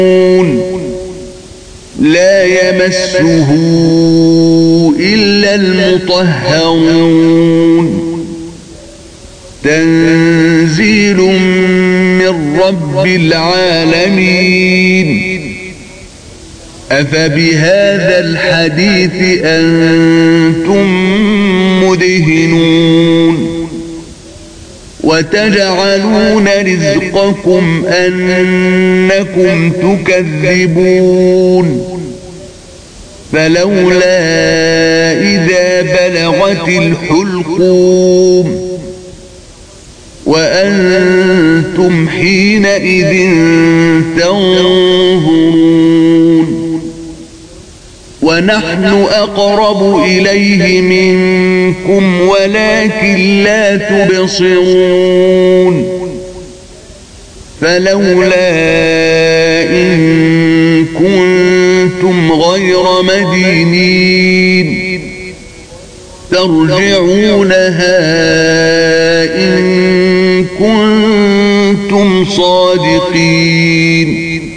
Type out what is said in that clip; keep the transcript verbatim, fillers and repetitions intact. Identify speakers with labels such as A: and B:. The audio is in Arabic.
A: لا يمسه إلا المطهرون تنزيل من رب العالمين أفبهذا الحديث أنتم مدهنون وتجعلون رزقكم أنكم تكذبون فلولا إذا بلغت الحلقوم وأنتم حينئذ تنظرون ونحن أقرب إليه منكم ولكن لا تبصرون فلولا إن كنتم غير مدينين ترجعونها إن كنتم صادقين